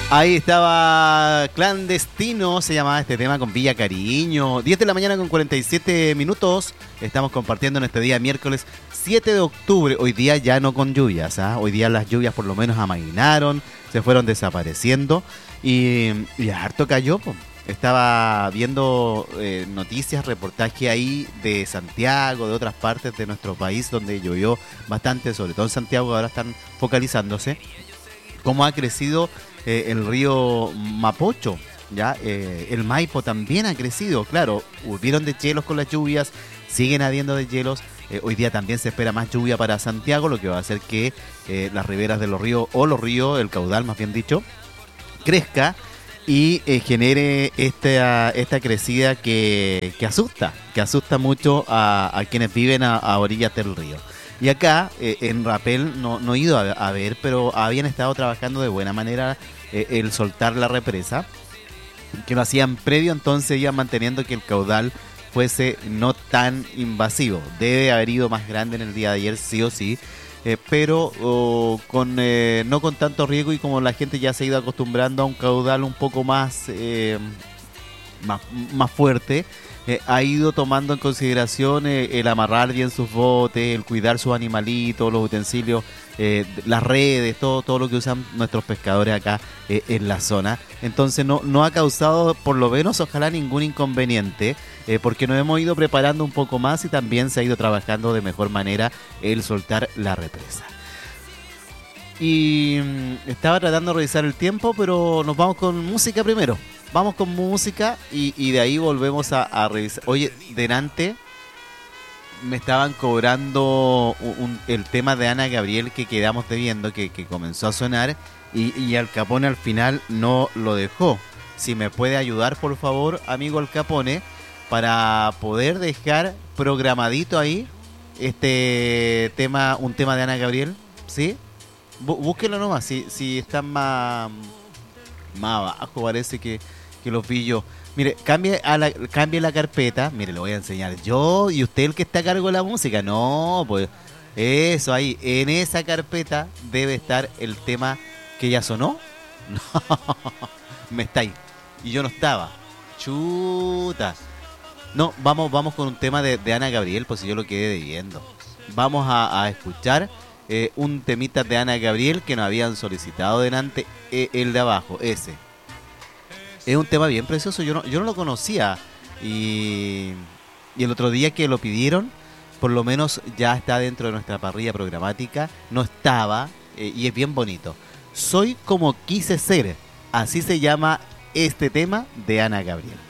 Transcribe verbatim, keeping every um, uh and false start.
Ahí estaba Clandestino, se llamaba este tema con Villa Cariño. diez de la mañana con cuarenta y siete minutos. Estamos compartiendo en este día miércoles siete de octubre. Hoy día ya no con lluvias, ¿eh? Hoy día las lluvias por lo menos amainaron, se fueron desapareciendo y, y harto cayó, po. Estaba viendo eh, noticias, reportaje ahí de Santiago, de otras partes de nuestro país donde llovió bastante, sobre todo en Santiago, ahora están focalizándose. Cómo ha crecido eh, el río Mapocho, ya eh, el Maipo también ha crecido, claro, hubieron deshielos con las lluvias, siguen habiendo deshielos, eh, hoy día también se espera más lluvia para Santiago, lo que va a hacer que eh, las riberas de los ríos, o los ríos, el caudal más bien dicho, crezca y eh, genere esta, esta crecida que, que asusta, que asusta mucho a, a quienes viven a, a orillas del río. Y acá, eh, en Rapel, no, no he ido a, a ver, pero habían estado trabajando de buena manera eh, el soltar la represa, que lo hacían previo, entonces iban manteniendo que el caudal fuese no tan invasivo. Debe haber ido más grande en el día de ayer, sí o sí, eh, pero oh, con eh, no con tanto riesgo, y como la gente ya se ha ido acostumbrando a un caudal un poco más, eh, más, más fuerte, Eh, ha ido tomando en consideración eh, el amarrar bien sus botes, el cuidar sus animalitos, los utensilios, eh, las redes, todo, todo lo que usan nuestros pescadores acá eh, en la zona. Entonces no, no ha causado, por lo menos, ojalá ningún inconveniente, eh, porque nos hemos ido preparando un poco más y también se ha ido trabajando de mejor manera el soltar la represa. Y mmm, estaba tratando de revisar el tiempo, pero nos vamos con música primero. Vamos con música y, y de ahí volvemos a, a revisar. Oye, delante me estaban cobrando un, un, el tema de Ana Gabriel que quedamos debiendo, que, que comenzó a sonar y, y Al Capone al final no lo dejó. Si me puede ayudar, por favor, amigo Al Capone, para poder dejar programadito ahí este tema, un tema de Ana Gabriel, ¿sí? Bú, búsquelo nomás, si, si está más, más abajo parece que... que los vi yo. Mire, cambie, a la, cambie la carpeta. Mire, lo voy a enseñar yo y usted el que está a cargo de la música. No, pues eso ahí. En esa carpeta debe estar el tema que ya sonó. No, me está ahí. Y yo no estaba. Chuta. No, vamos, vamos con un tema de, de Ana Gabriel, pues si yo lo quedé debiendo. Vamos a, a escuchar eh, un temita de Ana Gabriel que nos habían solicitado delante, eh, el de abajo, ese. Es un tema bien precioso, yo no, yo no lo conocía y, y el otro día que lo pidieron, por lo menos ya está dentro de nuestra parrilla programática, no estaba eh, y es bien bonito. Soy como quise ser, así se llama este tema de Ana Gabriel.